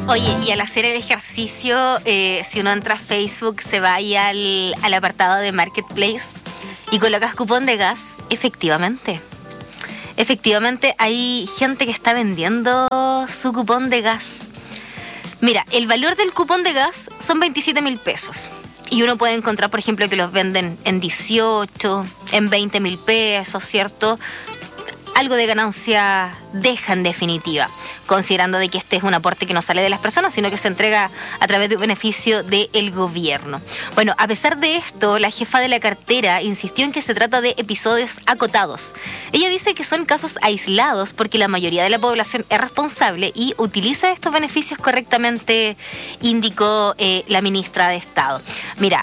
Oye, y al hacer el ejercicio, si uno entra a Facebook, se va ahí al apartado de Marketplace y colocas cupón de gas, efectivamente hay gente que está vendiendo su cupón de gas. Mira, el valor del cupón de gas son 27.000 pesos. Y uno puede encontrar, por ejemplo, que los venden en 18, en 20.000 pesos, ¿cierto? Algo de ganancia deja en definitiva, considerando de que este es un aporte que no sale de las personas, sino que se entrega a través de un beneficio del gobierno. Bueno, a pesar de esto, la jefa de la cartera insistió en que se trata de episodios acotados. Ella dice que son casos aislados porque la mayoría de la población es responsable y utiliza estos beneficios correctamente, indicó la ministra de Estado. Mira,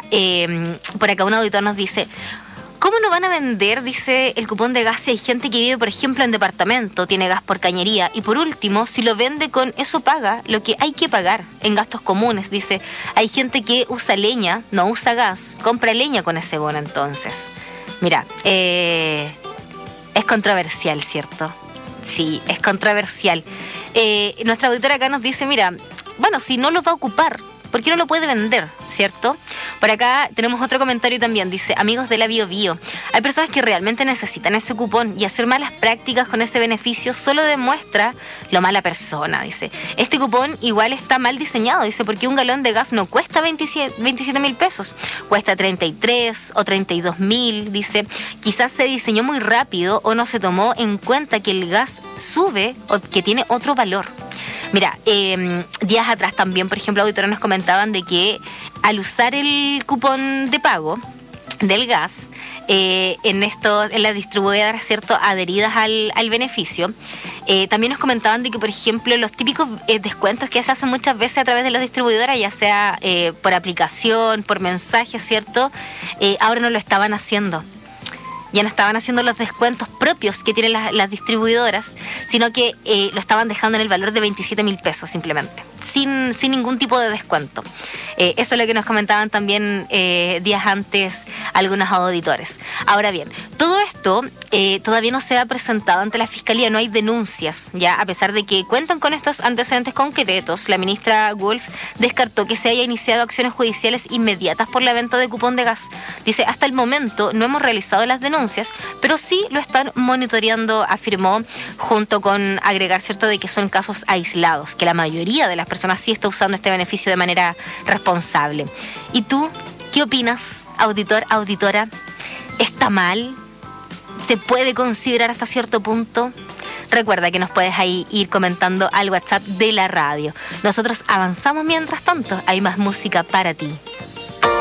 por acá un auditor nos dice: ¿cómo no van a vender, dice, el cupón de gas si hay gente que vive, por ejemplo, en departamento, tiene gas por cañería? Y por último, si lo vende con eso, paga lo que hay que pagar en gastos comunes. Dice, hay gente que usa leña, no usa gas, compra leña con ese bono. Entonces, mira, es controversial, ¿cierto? Sí, es controversial. Nuestra auditora acá nos dice, mira, bueno, si no lo va a ocupar, ¿por qué no lo puede vender? ¿Cierto? Por acá tenemos otro comentario también. Dice, amigos de la Bio, hay personas que realmente necesitan ese cupón y hacer malas prácticas con ese beneficio solo demuestra lo mala persona. Dice, este cupón igual está mal diseñado. Dice, porque un galón de gas no cuesta 27.000 pesos. Cuesta 33 o 32.000. Dice, quizás se diseñó muy rápido o no se tomó en cuenta que el gas sube o que tiene otro valor. Mira, días atrás también, por ejemplo, auditores nos comentaban de que al usar el cupón de pago del gas en las distribuidoras, ¿cierto?, adheridas al beneficio, también nos comentaban de que, por ejemplo, los típicos descuentos que se hacen muchas veces a través de las distribuidoras, ya sea por aplicación, por mensaje, ¿cierto?, ahora no lo estaban haciendo. Ya no estaban haciendo los descuentos propios que tienen las distribuidoras, sino que lo estaban dejando en el valor de 27.000 pesos simplemente, sin ningún tipo de descuento. Eso es lo que nos comentaban también días antes algunos auditores. Ahora bien, todo esto todavía no se ha presentado ante la Fiscalía, no hay denuncias, ya a pesar de que cuentan con estos antecedentes concretos. La ministra Wolf descartó que se haya iniciado acciones judiciales inmediatas por la venta de cupón de gas. Dice, hasta el momento no hemos realizado las denuncias, pero sí lo están monitoreando, afirmó, junto con agregar, ¿cierto?, de que son casos aislados, que la mayoría de las personas sí está usando este beneficio de manera responsable. ¿Y tú qué opinas, auditor, auditora? ¿Está mal? ¿Se puede considerar hasta cierto punto? Recuerda que nos puedes ahí ir comentando al WhatsApp de la radio. Nosotros avanzamos mientras tanto. Hay más música para ti.